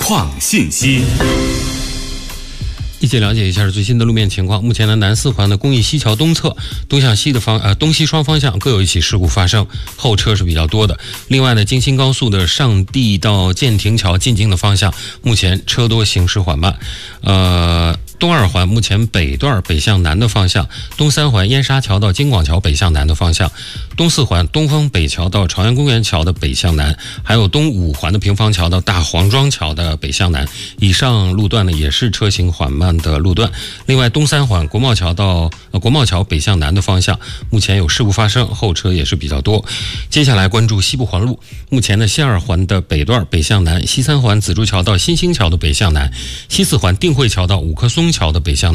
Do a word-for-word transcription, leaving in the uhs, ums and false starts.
创信息。 一起了解一下最新的路面情况。目前呢，南四环的公益西桥东侧东向西的方呃东西双方向各有一起事故发生，后车是比较多的。另外呢，京新高速的上地到建亭桥进京的方向，目前车多行驶缓慢。呃。东二环目前北段北向南的方向，东三环燕莎桥到京广桥北向南的方向，东四环东风北桥到朝阳公园桥的北向南，还有东五环的平房桥到大黄庄桥的北向南，以上路段呢也是车行缓慢的路段。另外，东三环国贸桥到、呃、国贸桥北向南的方向，目前有事故发生，后车也是比较多。接下来关注西部环路，目前的西二环的北段北向南，西三环紫竹桥到新兴桥的北向南，西四环定慧桥到五棵松桥的北向南。